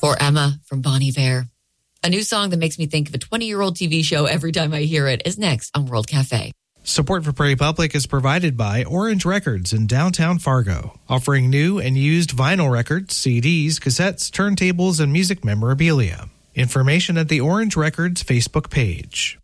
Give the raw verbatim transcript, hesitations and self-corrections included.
For Emma from Bon Iver. A new song that makes me think of a twenty-year-old T V show every time I hear it is next on World Cafe. Support for Prairie Public is provided by Orange Records in downtown Fargo, offering new and used vinyl records, C Ds, cassettes, turntables, and music memorabilia. Information at the Orange Records Facebook page.